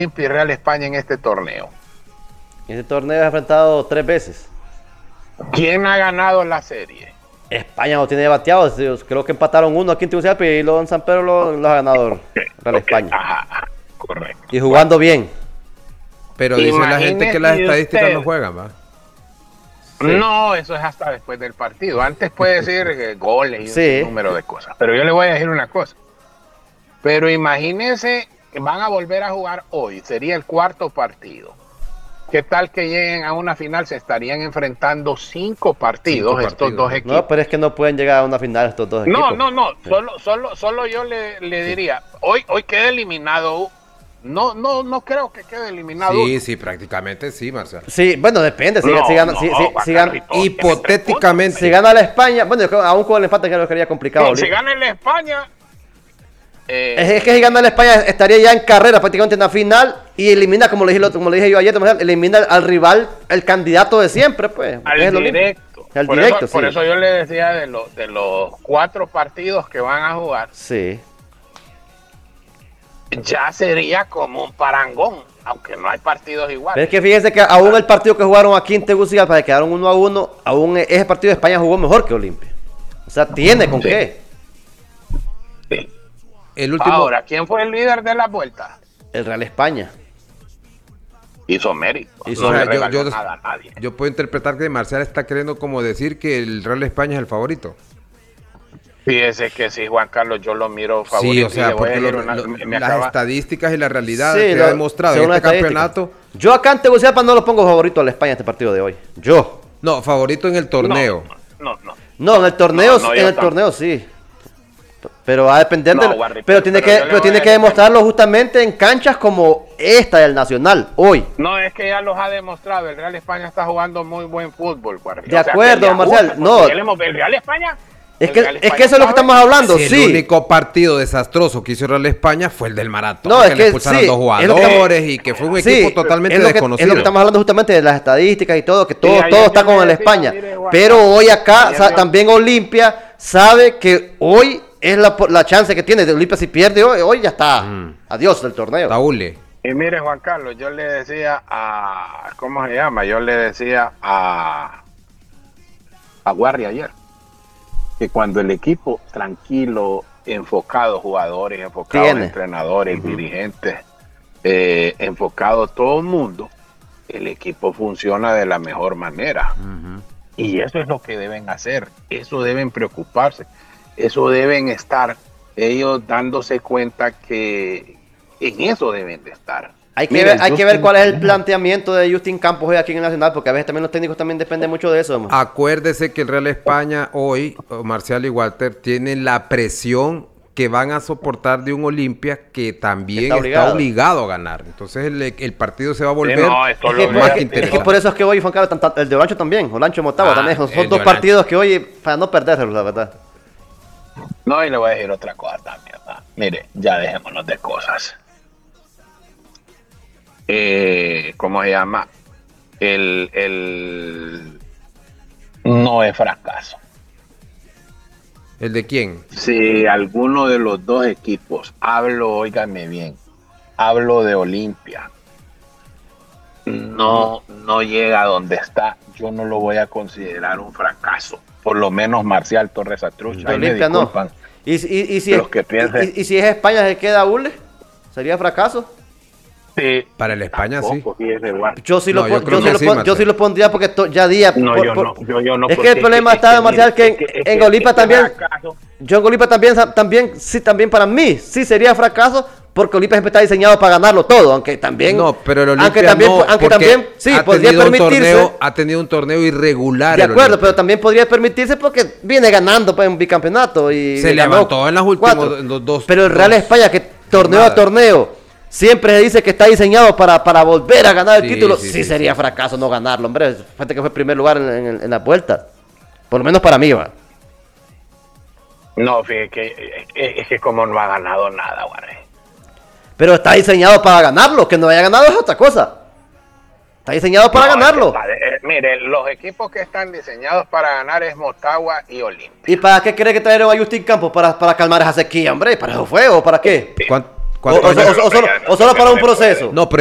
Olimpia y Real España en este torneo? Este torneo ha enfrentado 3 veces. ¿Quién ha ganado la serie? España no tiene bateados. Creo que empataron uno aquí en Tegucigalpa y luego en San Pedro lo ha ganado Real España. Ajá, correcto. Y jugando bien. Pero dice la gente que las Imagínese estadísticas usted. no juegan, ¿va? Sí. No, eso es hasta después del partido. Antes puede decir goles y Sí. un número de cosas. Pero yo le voy a decir una cosa. Pero imagínense que van a volver a jugar hoy. Sería el cuarto partido. ¿Qué tal que lleguen a una final? Se estarían enfrentando 5 partidos estos partidos. dos equipos. No, pero es que no pueden llegar a una final estos dos equipos. No. Solo yo le diría. Hoy queda eliminado. No creo que quede eliminado. Sí, prácticamente sí, Marcial. Sí, bueno, depende. Si Hipotéticamente. si gana la España, bueno, aún con el empate creo que sería complicado. Si gana el España. Es que si gana la España estaría ya en carrera prácticamente en la final y elimina, como le dije yo ayer, elimina al rival, el candidato de siempre, pues. Al directo. Al por directo, eso, por eso yo le decía de los 4 partidos que van a jugar, Sí. ya sería como un parangón, aunque no hay partidos Pero iguales. es que fíjense que aún el partido que jugaron aquí en Tegucigalpa, que quedaron 1-1, aún ese partido de España jugó mejor que Olimpia. O sea, tiene con Sí. qué. Sí. El último. Ahora, ¿quién fue el líder de la vuelta? El Real España. Hizo mérito. Hizo- No O sea, le regaló nada a nadie. yo puedo interpretar que Marcial está queriendo como decir que el Real España es el favorito. Fíjese que sí, Juan Carlos, yo lo miro favorito. Sí, o y sea, le voy a porque decir me las acaba- estadísticas y la realidad Sí, que ha demostrado en según este la estadística. campeonato. Yo acá en Tegucigalpa no lo pongo favorito a la España este partido de hoy. Yo. No, favorito en el torneo. No. No, en el torneo, No, yo en el tampoco. torneo sí. Pero va a depender No, de. Warri, Pero tiene pero yo le pero voy tiene a que decir- demostrarlo justamente en canchas como esta del Nacional, hoy. No, es que ya los ha demostrado. El Real España está jugando muy buen fútbol, Guardia. De acuerdo, que le Marcial, gusta, no. porque el Real España. Es el que, Real es que España eso es lo que sabe- estamos hablando, Si sí. El único partido desastroso que hizo Real España fue el del maratón. No, es le que expulsaron sí, 2 es lo que- jugadores y que fue un Sí, equipo totalmente es lo desconocido. Es lo que estamos hablando justamente de las estadísticas y todo, que todo, ayer todo está yo con le el decía, España. mire, Juan, Pero hoy acá ayer yo- también Olimpia sabe que hoy es la chance que tiene. De Olimpia si pierde hoy ya está. Adiós del torneo. Taule. Y mire, Juan Carlos, yo le decía ¿cómo se llama? Yo le decía a Guardia ayer que cuando el equipo tranquilo, enfocado, jugadores, enfocados, Tiene. entrenadores, dirigentes, enfocado todo el mundo, el equipo funciona de la mejor manera. Y eso es lo que deben hacer, eso deben preocuparse, eso deben estar ellos dándose cuenta que en eso deben de estar. Hay que Mira, ver, hay que Justin ver cuál es el Campos. planteamiento de Justin Campos hoy aquí en el Nacional, porque a veces también los técnicos también dependen mucho de eso. man. Acuérdese que el Real España hoy, Marcial y Walter, tienen la presión que van a soportar de un Olimpia que también está obligado a ganar. Entonces el partido se va a volver no, esto Es lo que, voy por- a es que- decir. es que por eso es que hoy, Juan Carlos, el de Olancho también, Olancho Motagua también, son el de dos Olancho. partidos que hoy, para no perdérselos, la verdad. No, y le voy a decir otra cosa también. ¿Va? Mire, ya dejémonos de cosas. ¿Cómo se llama? No es fracaso. ¿El de quién? Si alguno de los dos equipos, óigame bien, hablo de Olimpia, no llega a donde está, yo no lo voy a considerar un fracaso. Por lo menos Marcial Torres Atrucha. De ahí me Olimpia no. disculpan. Y si Los que piensen. y si es España se queda Ule, ¿sería fracaso? Sí, Para el España tampoco, fíjese, Juan. Yo sí No, yo creo que sí, yo Marcelo. sí lo pondría porque ya día. No, yo no. Yo no, es que porque el problema está, Marcial, que en Olimpia también. fracaso. Yo en Olimpia también para mí sí sería fracaso porque Olimpia siempre está diseñado para ganarlo todo, aunque también. No, pero el Olimpia aunque también, no, aunque porque también sí ha podría tenido un permitirse. torneo- ha tenido un torneo irregular. De el acuerdo, Olimpia. pero también podría permitirse porque viene ganando pues, un bicampeonato y Se ganó levantó en las últimas 4. dos. Pero el Real España, que torneo a jornadas. torneo siempre se dice que está diseñado para volver a ganar el Sí, título, sí, sí, sí, sería fracaso no ganarlo, hombre. Fíjate que fue primer lugar en la vuelta. Por lo menos para mí, va. No, fíjate que es que como no ha ganado nada, Juan. Pero está diseñado para ganarlo, que no haya ganado es otra cosa. Está diseñado para No, ganarlo. Mire, los equipos que están diseñados para ganar es Motagua y Olimpia. ¿Y para qué cree que trajeron a Justin Campos? Para calmar esa sequía, hombre. ¿Para eso fue o para qué? ¿Cuán- O solo para un proceso. No, pero